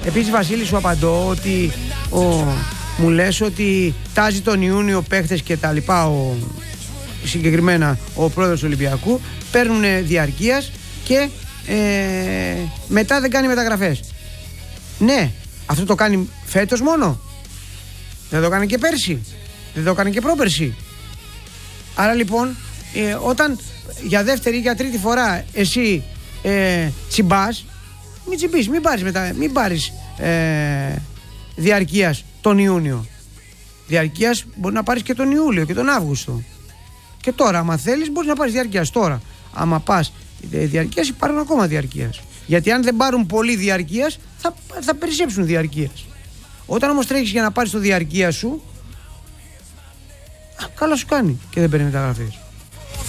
Επίσης, Βασίλη, σου απαντώ ότι μου λες ότι τάζει τον Ιούνιο παίχτες και τα λοιπά, συγκεκριμένα ο πρόεδρος του Ολυμπιακού, παίρνουν διαρκείας και μετά δεν κάνει μεταγραφές. Ναι, αυτό το κάνει φέτος μόνο. Δεν το έκανε και πέρσι. Δεν το έκανε και πρόπερσι. Άρα λοιπόν, όταν για δεύτερη ή για τρίτη φορά εσύ τσιμπάς, μην τσιμπείς, μην πάρεις διαρκείας τον Ιούνιο. Διαρκείας μπορεί να πάρεις και τον Ιούλιο και τον Αύγουστο. Και τώρα, άμα θέλεις, μπορείς να πάρεις διαρκείας τώρα. Άμα πας διαρκείας, υπάρχουν ακόμα διαρκείας. Γιατί αν δεν πάρουν πολύ διαρκείας, θα περισσέψουν διαρκείας. Όταν όμως τρέχεις για να πάρεις το διαρκεία σου, καλά σου κάνει και δεν παίρνει μεταγραφές.